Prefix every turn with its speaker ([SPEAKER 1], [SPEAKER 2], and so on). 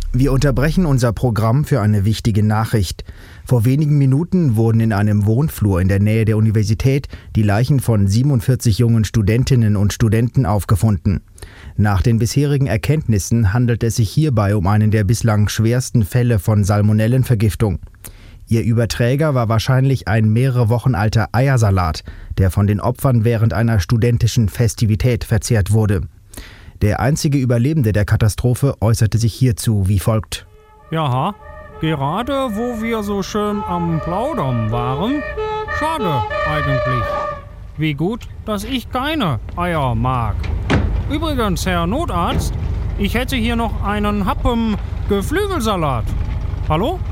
[SPEAKER 1] Wir unterbrechen unser Programm für eine wichtige Nachricht. Vor wenigen Minuten wurden in einem Wohnflur in der Nähe der Universität die Leichen von 47 jungen Studentinnen und Studenten aufgefunden. Nach den bisherigen Erkenntnissen handelt es sich hierbei um einen der bislang schwersten Fälle von Salmonellenvergiftung. Ihr Überträger war wahrscheinlich ein mehrere Wochen alter Eiersalat, der von den Opfern während einer studentischen Festivität verzehrt wurde. Der einzige Überlebende der Katastrophe äußerte sich hierzu wie folgt.
[SPEAKER 2] Ja, gerade wo wir so schön am Plaudern waren, schade eigentlich. Wie gut, dass ich keine Eier mag. Übrigens, Herr Notarzt, ich hätte hier noch einen Happen Geflügelsalat. Hallo?